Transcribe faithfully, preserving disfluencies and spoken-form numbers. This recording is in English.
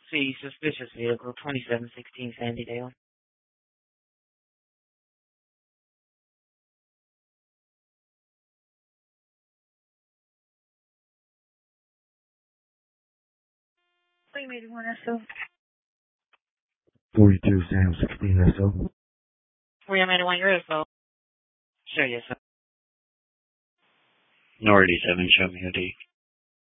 See suspicious vehicle, twenty-seven sixteen Sandydale. Claim eighty-one S O. forty-two Sam sixteen S O. William eighty-one, your S O. Sure, yes, sir. North eighty-seven, show me your D.